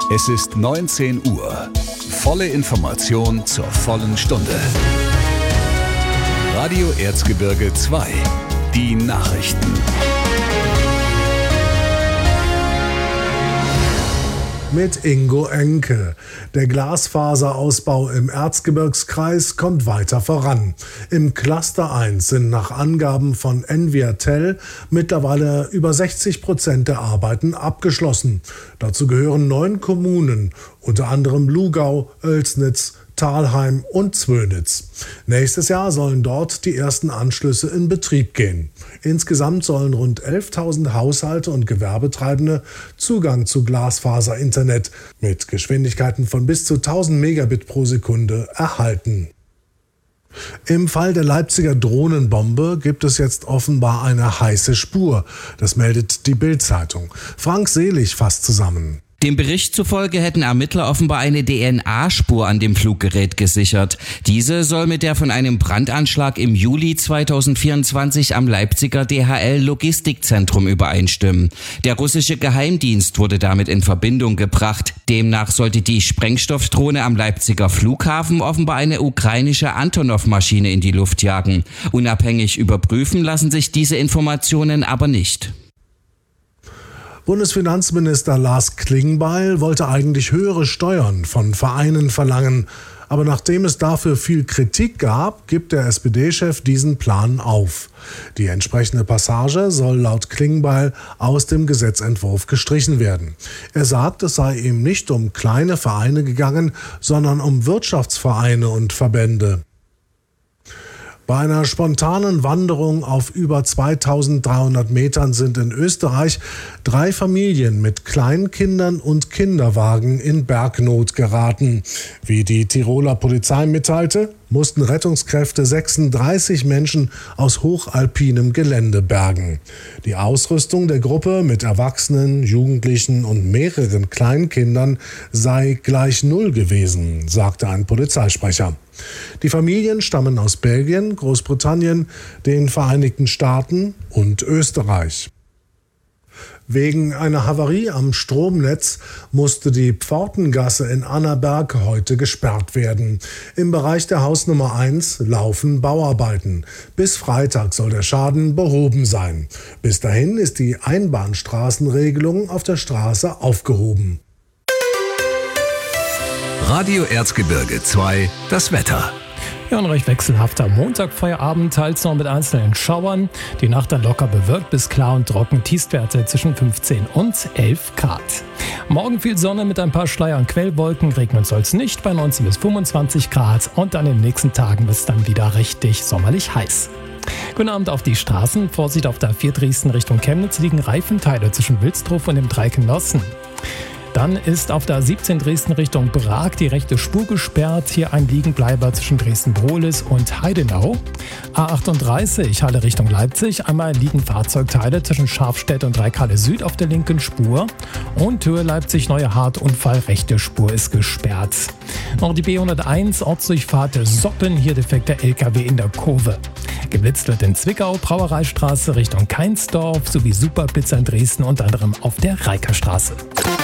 Es ist 19 Uhr. Volle Information zur vollen Stunde. Radio Erzgebirge 2. Die Nachrichten. Mit Ingo Enke. Der Glasfaserausbau im Erzgebirgskreis kommt weiter voran. Im Cluster 1 sind nach Angaben von Enviatel mittlerweile über 60% der Arbeiten abgeschlossen. Dazu gehören 9 Kommunen, unter anderem Lugau, Oelsnitz, Thalheim und Zwönitz. Nächstes Jahr sollen dort die ersten Anschlüsse in Betrieb gehen. Insgesamt sollen rund 11.000 Haushalte und Gewerbetreibende Zugang zu Glasfaser-Internet mit Geschwindigkeiten von bis zu 1000 Megabit pro Sekunde erhalten. Im Fall der Leipziger Drohnenbombe gibt es jetzt offenbar eine heiße Spur. Das meldet die Bild-Zeitung. Frank Selig fasst zusammen. Dem Bericht zufolge hätten Ermittler offenbar eine DNA-Spur an dem Fluggerät gesichert. Diese soll mit der von einem Brandanschlag im Juli 2024 am Leipziger DHL-Logistikzentrum übereinstimmen. Der russische Geheimdienst wurde damit in Verbindung gebracht. Demnach sollte die Sprengstoffdrohne am Leipziger Flughafen offenbar eine ukrainische Antonov-Maschine in die Luft jagen. Unabhängig überprüfen lassen sich diese Informationen aber nicht. Bundesfinanzminister Lars Klingbeil wollte eigentlich höhere Steuern von Vereinen verlangen. Aber nachdem es dafür viel Kritik gab, gibt der SPD-Chef diesen Plan auf. Die entsprechende Passage soll laut Klingbeil aus dem Gesetzentwurf gestrichen werden. Er sagt, es sei ihm nicht um kleine Vereine gegangen, sondern um Wirtschaftsvereine und Verbände. Bei einer spontanen Wanderung auf über 2300 Metern sind in Österreich 3 Familien mit Kleinkindern und Kinderwagen in Bergnot geraten. Wie die Tiroler Polizei mitteilte, mussten Rettungskräfte 36 Menschen aus hochalpinem Gelände bergen. Die Ausrüstung der Gruppe mit Erwachsenen, Jugendlichen und mehreren Kleinkindern sei gleich null gewesen, sagte ein Polizeisprecher. Die Familien stammen aus Belgien, Großbritannien, den Vereinigten Staaten und Österreich. Wegen einer Havarie am Stromnetz musste die Pfortengasse in Annaberg heute gesperrt werden. Im Bereich der Hausnummer 1 laufen Bauarbeiten. Bis Freitag soll der Schaden behoben sein. Bis dahin ist die Einbahnstraßenregelung auf der Straße aufgehoben. Radio Erzgebirge 2, das Wetter. Ja, ein recht wechselhafter Montagfeierabend, teils noch mit einzelnen Schauern. Die Nacht dann locker bewölkt bis klar und trocken, Tiefstwerte zwischen 15 und 11 Grad. Morgen viel Sonne mit ein paar Schleier- und Quellwolken, regnen soll es nicht, bei 19 bis 25 Grad. Und an den nächsten Tagen wird es dann wieder richtig sommerlich heiß. Guten Abend auf die Straßen. Vorsicht auf der A4 Dresden Richtung Chemnitz liegen Reifenteile zwischen Wilsdruf und dem Dreieck-Nossen. Dann ist auf der A17 Dresden Richtung Prag die rechte Spur gesperrt. Hier ein Liegenbleiber zwischen Dresden-Brohlis und Heidenau. A38 Halle Richtung Leipzig. Einmal liegen Fahrzeugteile zwischen Scharfstedt und Reikhalle Süd auf der linken Spur. Und Höhe Leipzig-Neue Hart-Unfall, rechte Spur ist gesperrt. Noch die B101 Ortsdurchfahrt Soppen, hier defekter LKW in der Kurve. Geblitzt wird in Zwickau, Brauereistraße Richtung Keinsdorf sowie Superpizza in Dresden, unter anderem auf der Reikerstraße.